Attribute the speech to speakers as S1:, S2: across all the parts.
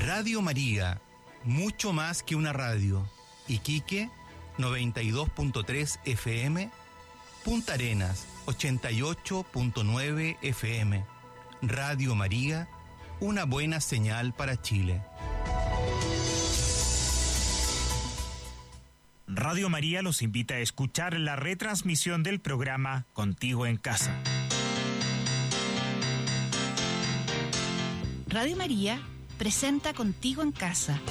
S1: Radio María, mucho más que una radio. Iquique, 92.3 FM. Punta Arenas, 88.9 FM. Radio María, una buena señal para Chile.
S2: Radio María los invita a escuchar la retransmisión del programa Contigo en Casa.
S3: Radio María presenta Contigo en Casa.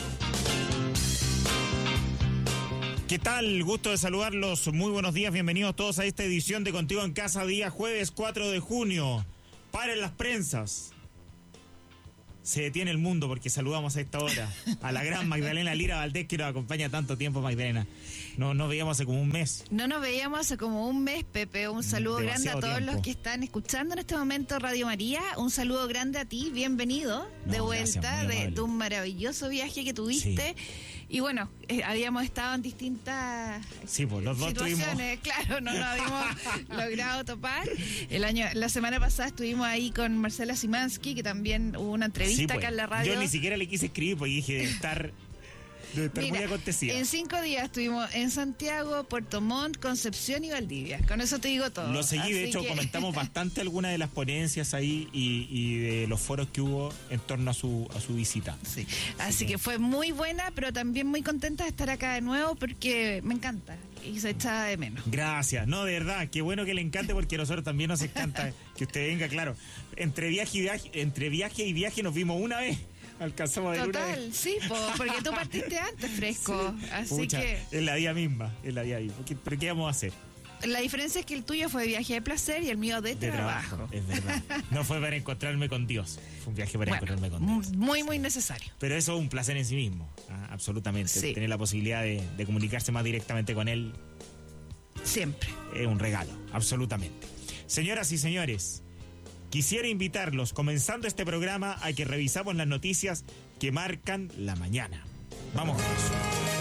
S2: ¿Qué tal? Gusto de saludarlos. Muy buenos días. Bienvenidos todos a esta edición de Contigo en Casa, día jueves 4 de junio. Paren las prensas. Se detiene el mundo porque saludamos a esta hora a la gran Magdalena Lira Valdés, que nos acompaña tanto tiempo, Magdalena. No nos veíamos hace como un mes.
S3: No nos veíamos hace como un mes, Pepe. Un saludo grande a todos los que están escuchando en este momento Radio María. Un saludo grande a ti, bienvenido de vuelta de tu maravilloso viaje que tuviste. Sí. Y bueno, habíamos estado en distintas situaciones, claro, no nos habíamos logrado topar. La semana pasada estuvimos ahí con Marcela Simansky, que también hubo una entrevista acá en la radio.
S2: Yo ni siquiera le quise escribir porque dije debe estar muy acontecida.
S3: En 5 días estuvimos en Santiago, Puerto Montt, Concepción y Valdivia. Con eso te digo todo.
S2: Lo seguí, de hecho, comentamos bastante algunas de las ponencias ahí y de los foros que hubo en torno a su visita.
S3: Sí. Así que fue muy buena, pero también muy contenta de estar acá de nuevo porque me encanta y se echa de menos.
S2: Gracias. No, de verdad, qué bueno que le encante porque a nosotros también nos encanta que usted venga, claro. Entre viaje y viaje nos vimos una vez. Alcanzamos a ver una vez.
S3: Sí, porque tú partiste antes, Fresco. Sí. Así
S2: Pucha,
S3: que
S2: es la día misma. ¿Pero qué vamos a hacer?
S3: La diferencia es que el tuyo fue viaje de placer y el mío de trabajo.
S2: Es verdad. No fue para encontrarme con Dios. Fue un viaje para encontrarme con Dios.
S3: Muy, muy necesario.
S2: Pero eso es un placer en sí mismo. Absolutamente. Sí. Tener la posibilidad de comunicarse más directamente con Él.
S3: Siempre.
S2: Es un regalo. Absolutamente. Señoras y señores, quisiera invitarlos, comenzando este programa, a que revisamos las noticias que marcan la mañana. Vamos con eso.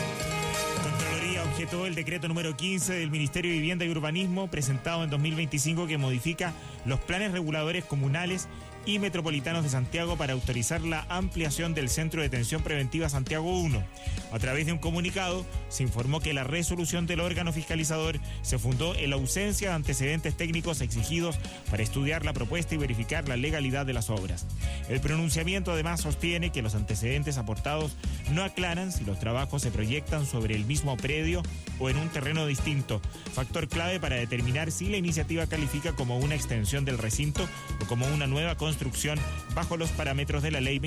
S2: Contraloría objetó el decreto número 15 del Ministerio de Vivienda y Urbanismo presentado en 2025 que modifica los planes reguladores comunales y metropolitanos de Santiago para autorizar la ampliación del Centro de Detención Preventiva Santiago 1. A través de un comunicado, se informó que la resolución del órgano fiscalizador se fundó en la ausencia de antecedentes técnicos exigidos para estudiar la propuesta y verificar la legalidad de las obras. El pronunciamiento además sostiene que los antecedentes aportados no aclaran si los trabajos se proyectan sobre el mismo predio o en un terreno distinto, factor clave para determinar si la iniciativa califica como una extensión del recinto o como una nueva construcción bajo los parámetros de la ley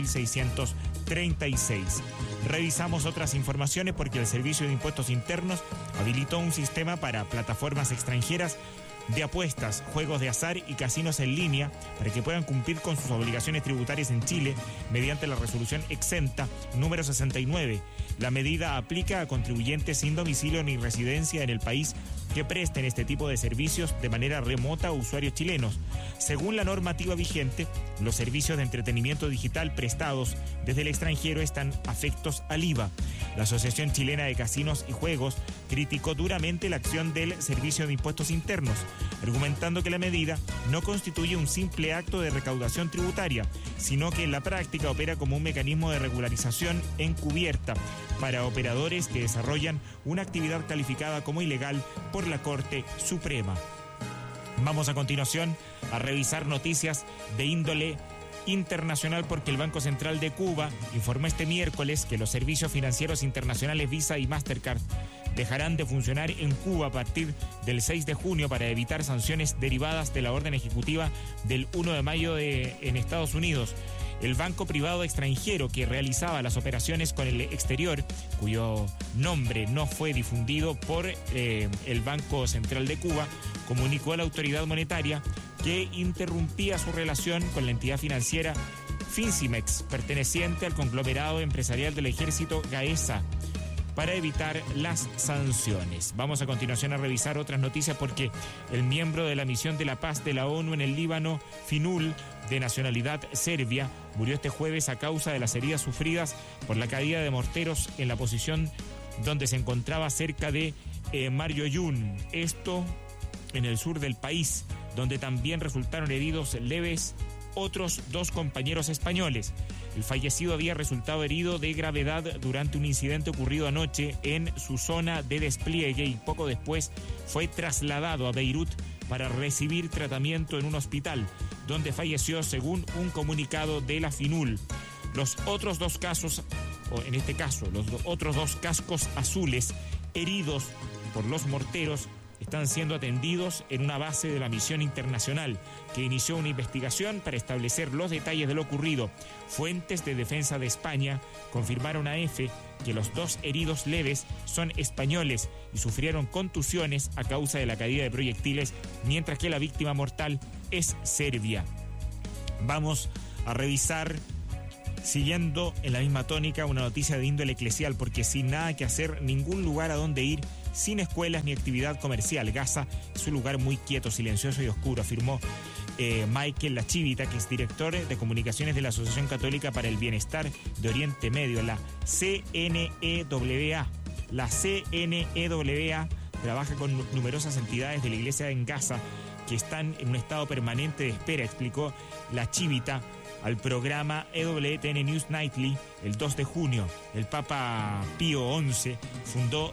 S2: 21.636. Revisamos otras informaciones porque el Servicio de Impuestos Internos habilitó un sistema para plataformas extranjeras de apuestas, juegos de azar y casinos en línea para que puedan cumplir con sus obligaciones tributarias en Chile mediante la resolución exenta número 69. La medida aplica a contribuyentes sin domicilio ni residencia en el país que presten este tipo de servicios de manera remota a usuarios chilenos. Según la normativa vigente, los servicios de entretenimiento digital prestados desde el extranjero están afectos al IVA. La Asociación Chilena de Casinos y Juegos criticó duramente la acción del Servicio de Impuestos Internos, argumentando que la medida no constituye un simple acto de recaudación tributaria, sino que en la práctica opera como un mecanismo de regularización encubierta para operadores que desarrollan una actividad calificada como ilegal por la Corte Suprema. Vamos a continuación a revisar noticias de índole internacional porque el Banco Central de Cuba informó este miércoles que los servicios financieros internacionales Visa y Mastercard dejarán de funcionar en Cuba a partir del 6 de junio para evitar sanciones derivadas de la orden ejecutiva del 1 de mayo en Estados Unidos. El banco privado extranjero que realizaba las operaciones con el exterior, cuyo nombre no fue difundido por el Banco Central de Cuba, comunicó a la autoridad monetaria que interrumpía su relación con la entidad financiera Fincimex, perteneciente al conglomerado empresarial del ejército GAESA, para evitar las sanciones. Vamos a continuación a revisar otras noticias porque el miembro de la misión de la paz de la ONU en el Líbano, Finul, de nacionalidad serbia, murió este jueves a causa de las heridas sufridas por la caída de morteros en la posición donde se encontraba cerca de Marioyún, esto en el sur del país, donde también resultaron heridos leves otros 2 compañeros españoles. El fallecido había resultado herido de gravedad durante un incidente ocurrido anoche en su zona de despliegue y poco después fue trasladado a Beirut para recibir tratamiento en un hospital, donde falleció según un comunicado de la FINUL. Los otros 2 casos, o en este caso, los otros 2 cascos azules heridos por los morteros están siendo atendidos en una base de la misión internacional que inició una investigación para establecer los detalles de lo ocurrido. Fuentes de defensa de España confirmaron a EFE que los 2 heridos leves son españoles y sufrieron contusiones a causa de la caída de proyectiles, mientras que la víctima mortal es serbia. Vamos a revisar, siguiendo en la misma tónica, una noticia de índole eclesial, porque sin nada que hacer, ningún lugar a donde ir, sin escuelas ni actividad comercial. Gaza es un lugar muy quieto, silencioso y oscuro, afirmó Michael Lachivita, que es director de comunicaciones de la Asociación Católica para el Bienestar de Oriente Medio, la CNEWA. La CNEWA trabaja con numerosas entidades de la iglesia en Gaza que están en un estado permanente de espera, explicó Lachivita al programa EWTN News Nightly el 2 de junio. El Papa Pío XI fundó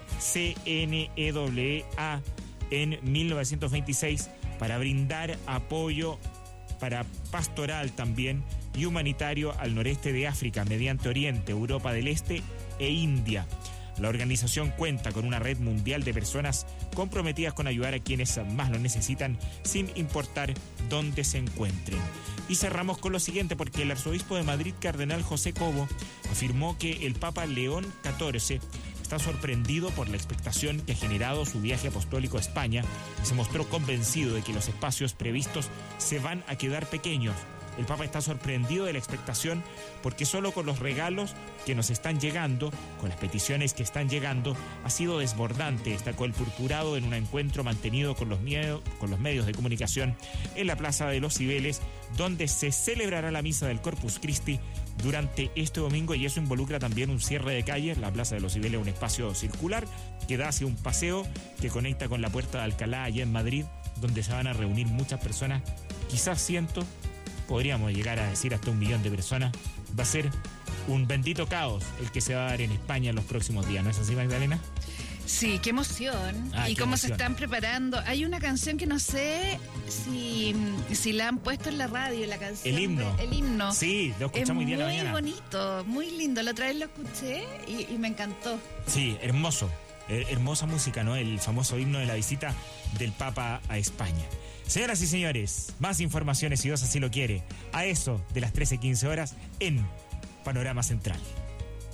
S2: CNEWA en 1926 para brindar apoyo para pastoral también y humanitario al noreste de África, mediante Oriente, Europa del Este e India. La organización cuenta con una red mundial de personas comprometidas con ayudar a quienes más lo necesitan, sin importar dónde se encuentren. Y cerramos con lo siguiente, porque el arzobispo de Madrid, cardenal José Cobo, afirmó que el Papa León XIV está sorprendido por la expectación que ha generado su viaje apostólico a España y se mostró convencido de que los espacios previstos se van a quedar pequeños. El Papa está sorprendido de la expectación porque solo con los regalos que nos están llegando, con las peticiones que están llegando, ha sido desbordante, destacó el purpurado en un encuentro mantenido con los medios de comunicación en la Plaza de los Cibeles, donde se celebrará la misa del Corpus Christi durante este domingo, y eso involucra también un cierre de calles. La Plaza de los Cibeles es un espacio circular que da hacia un paseo que conecta con la Puerta de Alcalá allá en Madrid, donde se van a reunir muchas personas, quizás cientos, podríamos llegar a decir hasta 1 millón de personas. Va a ser un bendito caos el que se va a dar en España en los próximos días, ¿no es así, Magdalena?
S3: Sí, qué emoción. Y cómo emoción se están preparando. Hay una canción que no sé si la han puesto en la radio, la canción.
S2: El himno.
S3: El himno.
S2: Sí, lo escuchamos hoy día en la mañana.
S3: Muy bonito, muy lindo. La otra vez lo escuché y me encantó.
S2: Sí, hermoso. Hermosa música, ¿no? El famoso himno de la visita del Papa a España. Señoras y señores, más informaciones, si Dios así lo quiere, a eso de las 13:15 en Panorama Central.